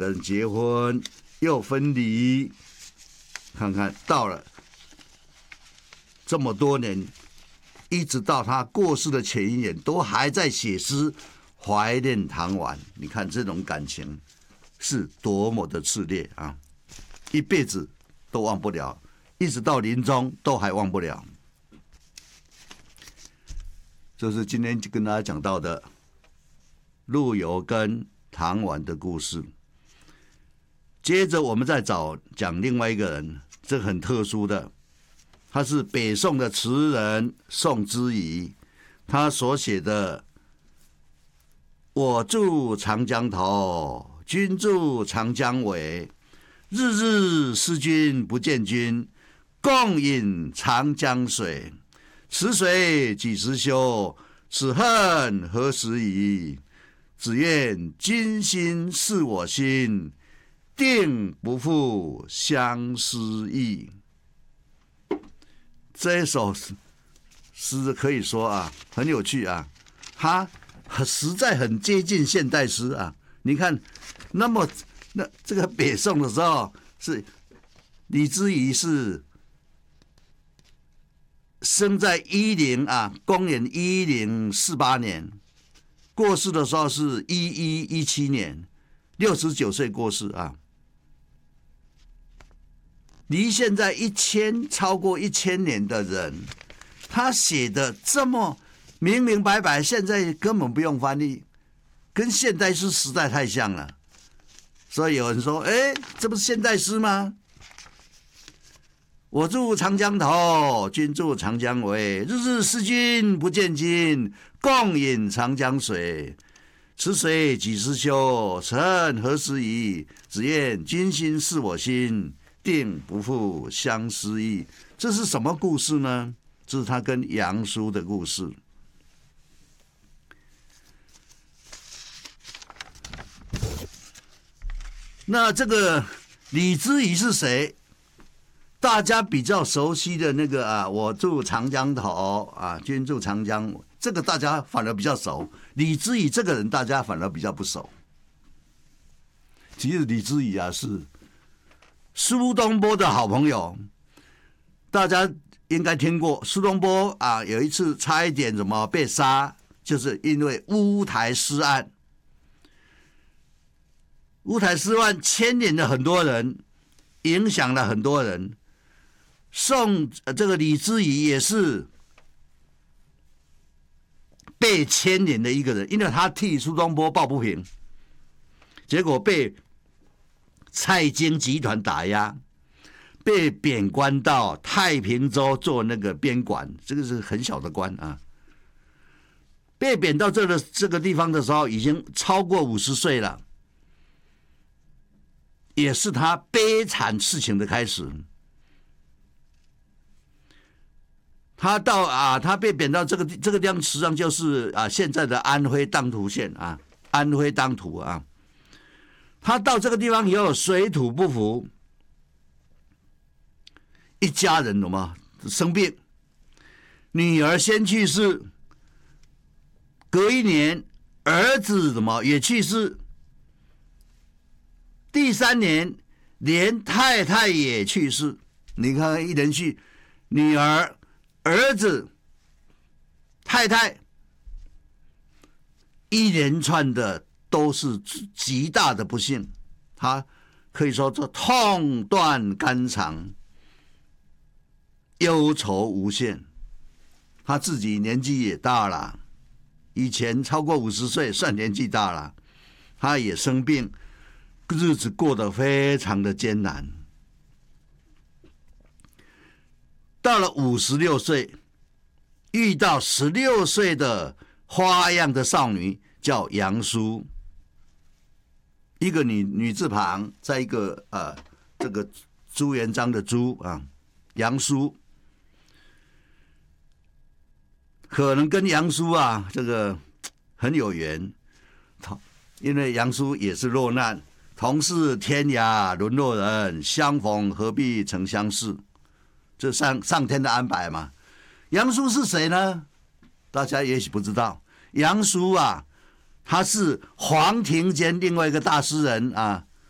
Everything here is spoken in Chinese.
个人结婚又分离，看看到了这么多年，一直到他过世的前一年，都还在写诗怀念唐婉。你看这种感情是多么的炽烈啊！一辈子都忘不了，一直到临终都还忘不了。这是今天就跟大家讲到的陆游跟唐婉的故事。接着我们再讲另外一个人，这个很特殊的，他是北宋的词人宋之仪，他所写的“我住长江头，君住长江尾，日日思君不见君，共饮长江水。此水几时休？此恨何时已？只愿君心似我心，定不负相思意。”这一首诗可以说啊很有趣啊，它实在很接近现代诗啊。你看，那这个北宋的时候是李之仪是生在公元1048年，过世的时候是1117年，69岁过世啊。离现在超过1000年的人，他写的这么明明白白，现在根本不用翻译，跟现代诗实在太像了。所以有人说，这不是现代诗吗？我住长江头，君住长江尾，日日思君不见君，共饮长江水。此水几时休？此恨何时已？只愿君心似我心，定不负相思意。这是什么故事呢？这是他跟杨叔的故事。那这个李之仪是谁？大家比较熟悉的那个我住长江头君住长江，这个大家反而比较熟。李之仪这个人大家反而比较不熟。其实李之仪是苏东坡的好朋友，大家应该听过。苏东坡有一次差一点被杀，就是因为乌台诗案。乌台诗案牵连了很多人，影响了很多人。这个李之仪也是被牵连的一个人，因为他替苏东坡抱不平，结果被蔡京集团打压，被贬官到太平州做那个边管，这个是很小的官啊。被贬到这个地方的时候，已经超过50岁了，也是他悲惨事情的开始。他被贬到这个地方，实际上就是现在的安徽当涂县安徽当涂他到这个地方以后水土不服，一家人生病，女儿先去世，隔一年儿子也去世，第3年连太太也去世。你看一连续，女儿、儿子、太太，一连串的都是极大的不幸。他可以说这痛断肝肠，忧愁无限。他自己年纪也大了，以前超过50岁算年纪大了，他也生病，日子过得非常的艰难。到了56岁，遇到16岁的花样的少女，叫杨叔，一个女字旁，在一个这个朱元璋的朱杨叔，可能跟杨叔这个很有缘，因为杨叔也是落难，同是天涯沦落人，相逢何必曾相识。这上天的安排嘛。杨叔是谁呢？大家也许不知道。杨叔他是黄庭坚另外一个大诗人